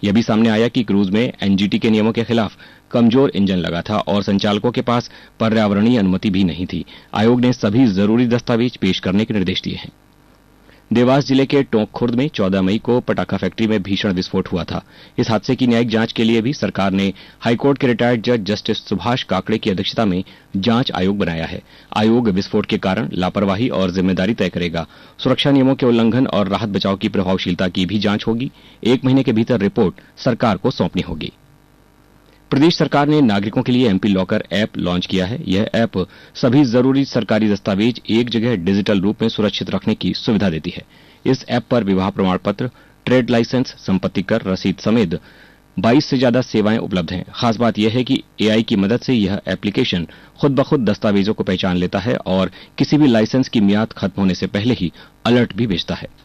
यह भी सामने आया कि क्रूज में एनजीटी के नियमों के खिलाफ कमजोर इंजन लगा था और संचालकों के पास पर्यावरणीय अनुमति भी नहीं थी। आयोग ने सभी जरूरी दस्तावेज पेश करने के निर्देश दिए हैं। देवास जिले के टोंक खुर्द में 14 मई को पटाखा फैक्ट्री में भीषण विस्फोट हुआ था। इस हादसे की न्यायिक जांच के लिए भी सरकार ने हाईकोर्ट के रिटायर्ड जज जस्टिस सुभाष काकड़े की अध्यक्षता में जांच आयोग बनाया है। आयोग विस्फोट के कारण, लापरवाही और जिम्मेदारी तय करेगा। सुरक्षा नियमों के उल्लंघन और राहत बचाव की प्रभावशीलता की भी जांच होगी। 1 महीने के भीतर रिपोर्ट सरकार को सौंपनी होगी। प्रदेश सरकार ने नागरिकों के लिए एमपी लॉकर ऐप लॉन्च किया है। यह ऐप सभी जरूरी सरकारी दस्तावेज एक जगह डिजिटल रूप में सुरक्षित रखने की सुविधा देती है। इस ऐप पर विवाह प्रमाण पत्र, ट्रेड लाइसेंस, संपत्ति कर रसीद समेत 22 से ज्यादा सेवाएं उपलब्ध हैं। खास बात यह है कि एआई की मदद से यह एप्लीकेशन खुद ब खुद दस्तावेजों को पहचान लेता है और किसी भी लाइसेंस की मियाद खत्म होने से पहले ही अलर्ट भी भेजता है।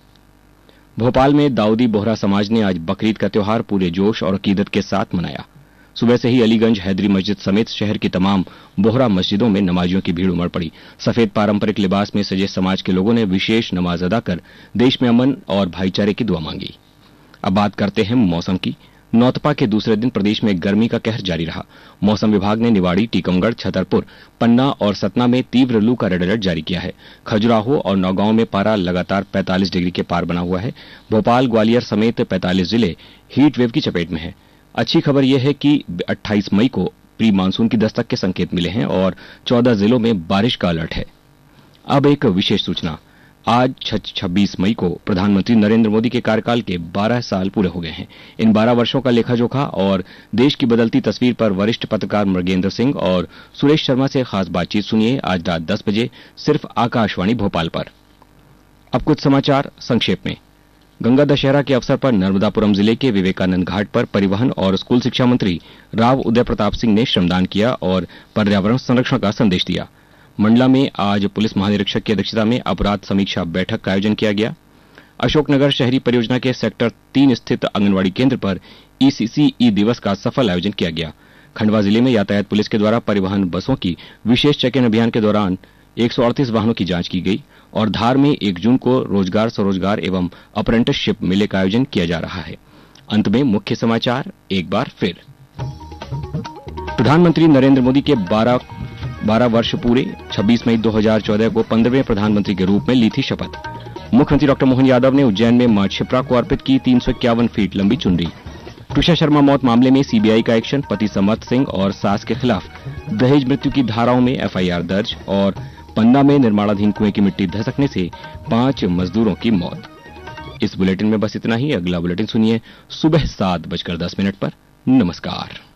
भोपाल में दाऊदी बोहरा समाज ने आज बकरीद का त्योहार पूरे जोश और अकीदत के साथ मनाया। सुबह से ही अलीगंज हैदरी मस्जिद समेत शहर की तमाम बोहरा मस्जिदों में नमाजियों की भीड़ उमड़ पड़ी। सफेद पारंपरिक लिबास में सजे समाज के लोगों ने विशेष नमाज अदा कर देश में अमन और भाईचारे की दुआ मांगी। अब बात करते हैं मौसम की। नौतपा के दूसरे दिन प्रदेश में गर्मी का कहर जारी रहा। मौसम विभाग ने निवाड़ी, टीकमगढ़, छतरपुर, पन्ना और सतना में तीव्र लू का रेड अलर्ट जारी किया है। खजुराहो और नौगांव में पारा लगातार 45 डिग्री के पार बना हुआ है। भोपाल, ग्वालियर समेत 45 जिले हीट वेव की चपेट में हैं। अच्छी खबर यह है कि 28 मई को प्री मानसून की दस्तक के संकेत मिले हैं और 14 जिलों में बारिश का अलर्ट है। अब एक विशेष सूचना। आज 26 मई को प्रधानमंत्री नरेंद्र मोदी के कार्यकाल के 12 साल पूरे हो गए हैं। इन 12 वर्षों का लेखा जोखा और देश की बदलती तस्वीर पर वरिष्ठ पत्रकार मृगेंद्र सिंह और सुरेश शर्मा से खास बातचीत सुनिए आज रात 10 बजे सिर्फ आकाशवाणी भोपाल पर। अब कुछ समाचार संक्षेप में। गंगा दशहरा के अवसर पर नर्मदापुरम जिले के विवेकानंद घाट पर परिवहन और स्कूल शिक्षा मंत्री राव उदय प्रताप सिंह ने श्रमदान किया और पर्यावरण संरक्षण का संदेश दिया। मंडला में आज पुलिस महानिरीक्षक की अध्यक्षता में अपराध समीक्षा बैठक का आयोजन किया गया। अशोकनगर शहरी परियोजना के सेक्टर 3 स्थित आंगनबाड़ी केंद्र पर ईसीसी दिवस का सफल आयोजन किया गया। खंडवा जिले में यातायात पुलिस के द्वारा परिवहन बसों की विशेष चेक इन अभियान के दौरान 138 वाहनों की जांच की गई और धार में 1 जून को रोजगार, स्वरोजगार एवं अप्रेंटिसशिप मेले का आयोजन किया जा रहा है। अंत में मुख्य समाचार एक बार फिर। प्रधानमंत्री नरेंद्र मोदी के 12 वर्ष पूरे। 26 मई 2014 को 15वें प्रधानमंत्री के रूप में ली थी शपथ। मुख्यमंत्री डॉक्टर मोहन यादव ने उज्जैन में मां क्षिप्रा को अर्पित की 351 फीट लंबी चुनरी। तुषार शर्मा मौत मामले में सीबीआई का एक्शन। पति समर्थ सिंह और सास के खिलाफ दहेज मृत्यु की धाराओं में एफआईआर दर्ज और पन्ना में निर्माणाधीन कुएं की मिट्टी धसकने से 5 मजदूरों की मौत। इस बुलेटिन में बस इतना ही। अगला बुलेटिन सुनिए सुबह 7:10 पर। नमस्कार।